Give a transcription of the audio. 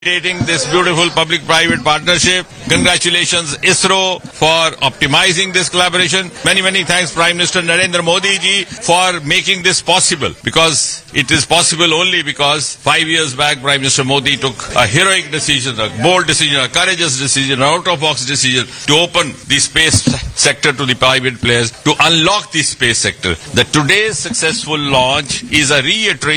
This beautiful public-private partnership. Congratulations ISRO for optimizing this collaboration. Many thanks Prime Minister Narendra Modi ji for making this possible, because it is possible only because 5 years back Prime Minister Modi took a heroic decision, a bold decision, a courageous decision, an out-of-box decision to open the space sector to the private players, to unlock the space sector. That today's successful launch is a reiteration